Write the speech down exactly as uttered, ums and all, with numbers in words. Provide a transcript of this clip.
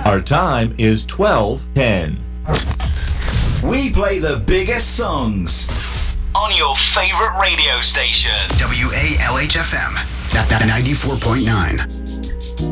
Our time is twelve ten. We play the biggest songs on your favorite radio station. W A L H F M, ninety-four point nine.